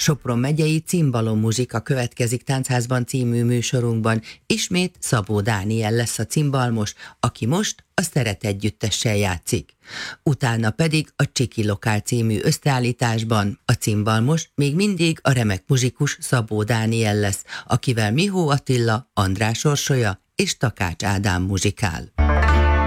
Sopron megyei Cimbalom muzsika következik Táncházban című műsorunkban. Ismét Szabó Dániel lesz a cimbalmos, aki most a Szeret együttessel játszik. Utána pedig a Csiki Lokál című összeállításban a cimbalmos még mindig a remek muzsikus Szabó Dániel lesz, akivel Mihó Attila, András Orsolya és Takács Ádám muzsikál.